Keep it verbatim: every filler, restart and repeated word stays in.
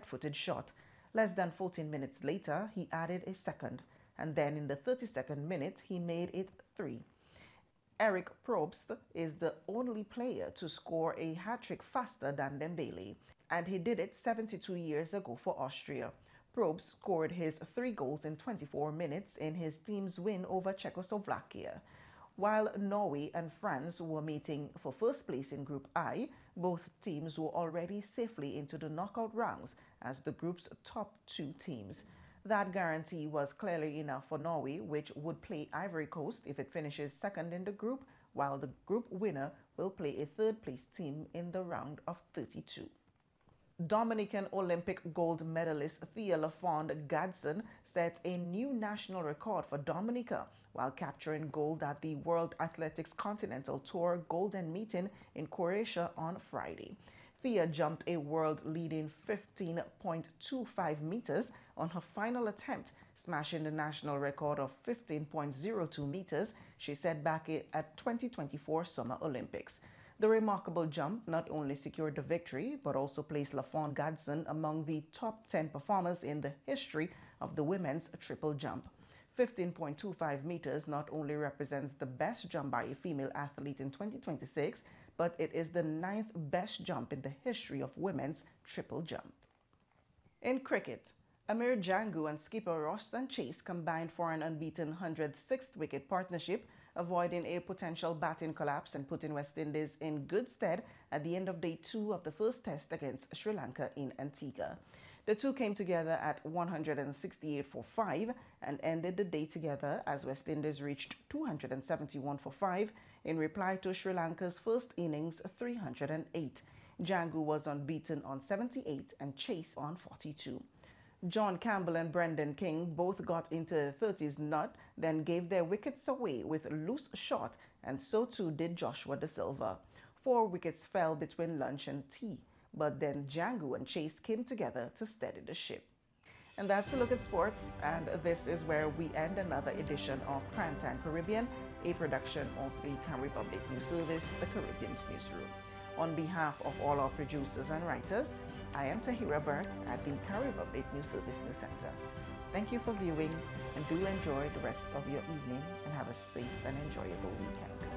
right-footed shot. Less than fourteen minutes later, he added a second, and then in the thirty-second minute, he made it three. Eric Probst is the only player to score a hat-trick faster than Dembele, and he did it seventy-two years ago for Austria. Probst scored his three goals in twenty-four minutes in his team's win over Czechoslovakia. While Norway and France were meeting for first place in Group I, both teams were already safely into the knockout rounds as the group's top two teams. That guarantee was clearly enough for Norway, which would play Ivory Coast if it finishes second in the group, while the group winner will play a third-place team in the round of thirty-two. Dominican Olympic gold medalist Thea LaFond Gadsden set a new national record for Dominica while capturing gold at the World Athletics Continental Tour Golden Meeting in Croatia on Friday. Thea jumped a world-leading fifteen point two five meters on her final attempt, smashing the national record of fifteen point zero two meters she set back at twenty twenty-four Summer Olympics. The remarkable jump not only secured the victory, but also placed LaFond Gadsden among the top ten performers in the history of the women's triple jump. fifteen point two five meters not only represents the best jump by a female athlete in twenty twenty-six, but it is the ninth best jump in the history of women's triple jump. In cricket, Amir Jangu and skipper Roston Chase combined for an unbeaten one hundred sixth wicket partnership, avoiding a potential batting collapse and putting West Indies in good stead at the end of day two of the first test against Sri Lanka in Antigua. The two came together at one hundred sixty-eight for five and ended the day together as West Indies reached two hundred seventy-one for five in reply to Sri Lanka's first innings three hundred eight. Jangu was unbeaten on seventy-eight and Chase on forty-two. John Campbell and Brendan King both got into the thirties knot, then gave their wickets away with loose shot, and so too did Joshua Da Silva. Four wickets fell between lunch and tea, but then Jangu and Chase came together to steady the ship. And that's a look at sports, and this is where we end another edition of Primetime Caribbean, a production of the CarRepublic News Service, the Caribbean's newsroom. On behalf of all our producers and writers, I am Tahira Burke at the CarRepublic News Service News Center. Thank you for viewing, and do enjoy the rest of your evening and have a safe and enjoyable weekend.